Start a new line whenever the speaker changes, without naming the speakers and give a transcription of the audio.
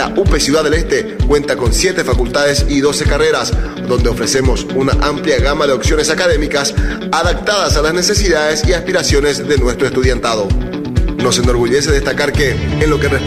la UP Ciudad del Este cuenta con 7 facultades y 12 carreras, donde ofrecemos una amplia gama de opciones académicas adaptadas a las necesidades y aspiraciones de nuestro estudiantado. Nos enorgullece destacar que, en lo que